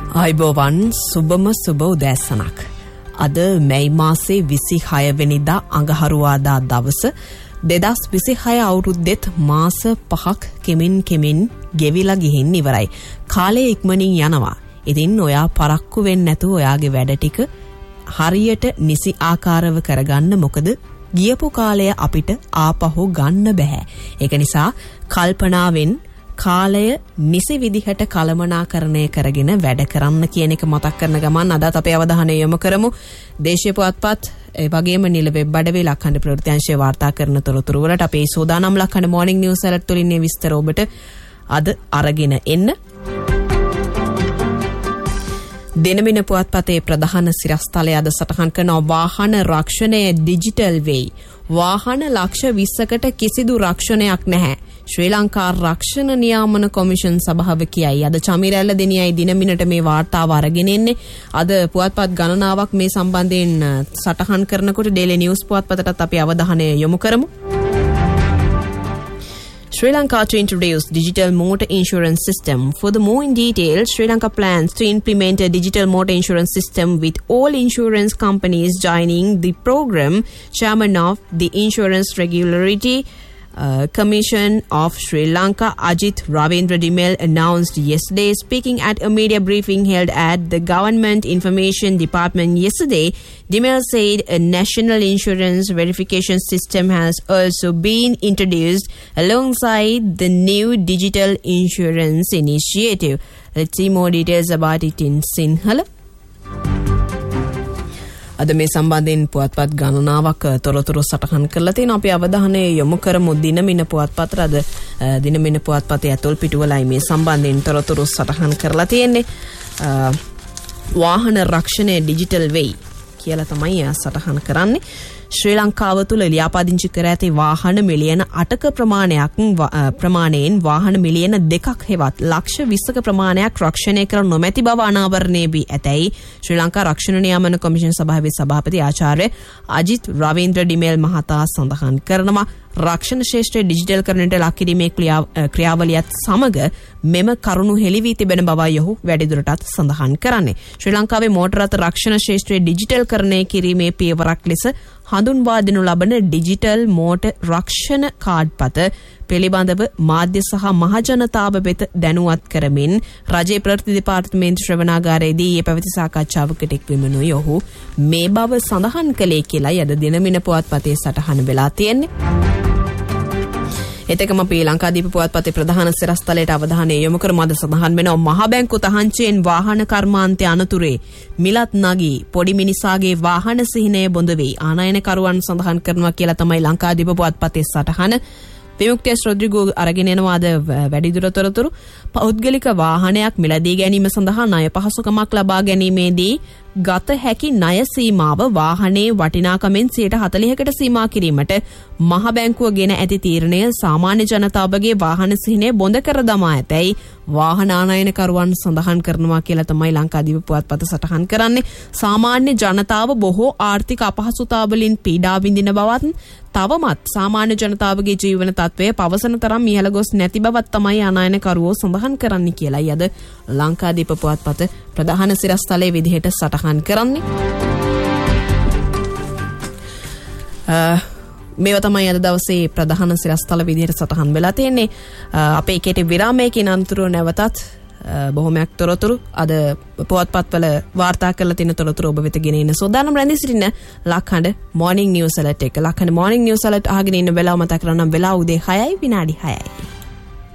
අයිබෝවන් සුබම සුබ උදෑසනක්. අද මැයි මාසේ 26 වෙනිදා අඟහරුවාදා දවස 2026 අවුරුද්දෙත් මාස 5ක් කෙමින් ගෙවිලා ගිහින් ඉවරයි. කාලය ඉක්මනින් යනවා. ඉතින් ඔයා පරක්කු වෙන්නේ නැතුව ඔයාගේ වැඩ ටික හරියට නිසි ආකාරව කරගන්න. මොකද ගියපු කාලය අපිට ආපහු ගන්න බෑ. ඒක නිසා කල්පනාවෙන් කාලය නිසි විදිහට කළමනාකරණය කරගෙන වැඩ කරන්න කියන එක මතක් කරන ගමන් අදත් අපේ අවධානය යොමු කරමු දේශීය පුවත්පත් ඒ වගේම නිල වෙබ් අඩවියේ ලක්හඬ ප්‍රවෘත්තිංශයේ වාර්තා කරන තොරතුරු වලට අපේ සෝදානම් ලක්හඬ මොර්නිං නිවුස් ඇලර්ට් තුලින් මේ විස්තර ඔබට අද අරගෙන එන්න. දිනමින පුවත්පතේ ප්‍රධාන සිරස්තලය අද සටහන් කරන වාහන රක්ෂණය ඩිජිටල් වෙයි. වාහන ලක්ෂ 20කට කිසිදු රක්ෂණයක් නැහැ. ශ්‍රී ලංකා රක්ෂණ නියාමන කොමිෂන් සභාව කියයි. අද චමිරැල්ල දෙනියයි දිනමිනට මේ වාර්තාව අරගෙන එන්නේ. අද පුවත්පත් ගණනාවක් මේ සම්බන්ධයෙන් සටහන් කරනකොට ඩේලි නිවුස් පුවත්පතටත් අපි අවධානය යොමු කරමු. Sri Lanka to introduce digital motor insurance system. For the more in detail, Sri Lanka plans to implement a digital motor insurance system with all insurance companies joining the program. Chairman of the Insurance Regulatory Commission of Sri Lanka, Ajith Ravindra Dimel, announced yesterday, speaking at a media briefing held at the Government Information Department yesterday. Dimel said a national insurance verification system has also been introduced alongside the new digital insurance initiative. Let's see more details about it in Sinhala. අද මේ සම්බන්ධයෙන් පුවත්පත් ගණනාවක් තොරතුරු සටහන් කරලා තියෙනවා. අපි අවධානය යොමු කරමු දිනමින පුවත්පතට. අද දිනමින පුවත්පතේ ඇතුල් පිටුවලයි මේ සම්බන්ධයෙන් තොරතුරු සටහන් කරලා තියෙන්නේ. වාහන රක්ෂණය ඩිජිටල් වෙයි කියලා තමයි සටහන් කරන්නේ. ශ්‍රී ලංකාව තුළ ලියාපදිංචි කර ඇති වාහන මිලියන 8ක ප්‍රමාණයෙන් වාහන මිලියන 2ක් හෙවත් ලක්ෂ 20ක ප්‍රමාණයක් රක්ෂණය කර නොමැති බව අනාවරණය වී ඇතැයි ශ්‍රී ලංකා රක්ෂණ නියාමන කොමිෂන් සභාවේ සභාපති ආචාර්ය අජිත් රවීන්ද්‍ර ඩිමෙල් මහතා සඳහන් කරනවා. රක්ෂණ ශේෂ්ත්‍රය ඩිජිටල් කරන්නට ලක් කිරීමේ ක්‍රියාවලියත් සමග මෙම කරුණු හෙළි වී තිබෙන බවයි ඔහු වැඩිදුරටත් සඳහන් කරන්නේ. ශ්‍රී ලංකාවේ මෝටර රථ රක්ෂණ ශේෂ්ත්‍රය ඩිජිටල් කරණය කිරීමේ පියවරක් ලෙස හඳුන්වා දෙනු ලබන ඩිජිටල් මෝටර් රක්ෂණ කාඩ්පත පිළිබඳව මාධ්‍ය සහ මහජනතාව වෙත දැනුවත් කරමින් රජයේ ප්‍රවෘත්ති දෙපාර්තමේන්තු ශ්‍රවණාගාරයේදී ඊයේ පැවති සාකච්ඡාවකට එක්වෙමිනුයි ඔහු මේ බව සඳහන් කළේ කියලායි අද දිනමින පුවත්පතේ සටහන වෙලා තියෙන්නේ. එතකම අපි ලංකාදීප පුවත්පතේ ප්‍රධාන සිරස්තලයට අවධානය යොමු කරමු. අද සඳහන් වෙනවා මහ බැංකු තහංචියෙන් වාහන කර්මාන්තය අනතුරේ මිලත් නගී පොඩි මිනිසාගේ වාහන සිහිනය බොඳ වේ. ආනයනකරුවන් සඳහන් කරනවා කියලා තමයි ලංකාදීප පුවත්පතේ සටහන. විමුක්තිස් රොඩ්රිගෝ අරගෙන යනවා අද වැඩිදුර තොරතුරු. පෞද්ගලික වාහනයක් මිලදී ගැනීම සඳහා ණය පහසුකමක් ලබා ගැනීමේදී ගත හැකි ණය සීමාව වාහනේ වටිනාකමෙන් 40%කට සීමා කිරීමට මහ බැංකුව ගෙන ඇති තීරණය සාමාන්‍ය ජනතාවගේ වාහන සිහිනය බොඳ කර දමා ඇතැයි වාහන ආනයනකරුවන් සඳහන් කරනවා කියලා තමයි ලංකාදීප පුවත්පත සටහන් කරන්නේ. සාමාන්‍ය ජනතාව බොහෝ ආර්ථික අපහසුතාවලින් පීඩා විඳින බවත් තවමත් සාමාන්‍ය ජනතාවගේ ජීවන තත්ත්වය පවසන තරම් ඉහළ ගොස් නැති බවත් තමයි ආනයනකරුවෝ සඳහන් කරන්නේ කියලායි අද ලංකාදීප පුවත්පත ප්‍රධාන සිරස්තලයේ විදිහට සටහන් කරන්නේ. මේවා තමයි අද දවසේ ප්‍රධාන සිරස්තල විදිහට සටහන් වෙලා තියෙන්නේ. අපේ කෙටි විරාමයකින් අනතුරු නැවතත් බොහොමයක් තොරතුරු අද පුවත්පත්වල වාර්තා කරලා තියෙන තොරතුරු ඔබ වෙත ගෙන එන සෝදානම් රැඳී සිටින ලක්හඬ මොර්නිං නිවුස් ඇලර්ට් එක. ලක්හඬ මොර්නිං නිවුස් ඇලර්ට් අහගෙන ඉන්න වෙලාව මතක් කරගන්නම්. වෙලාව උදේ 6යි විනාඩි 6යි.